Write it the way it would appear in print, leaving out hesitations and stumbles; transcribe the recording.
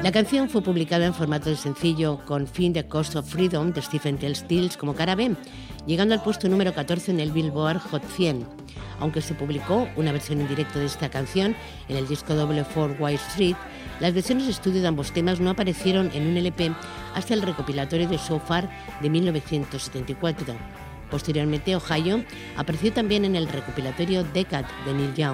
La canción fue publicada en formato de sencillo con Find the Cost of Freedom de Stephen Stills como cara B, llegando al puesto número 14 en el Billboard Hot 100. Aunque se publicó una versión en directo de esta canción en el disco doble 4 White Street, las versiones de estudio de ambos temas no aparecieron en un LP hasta el recopilatorio de So Far de 1974. Posteriormente, Ohio apareció también en el recopilatorio Decade de Neil Young.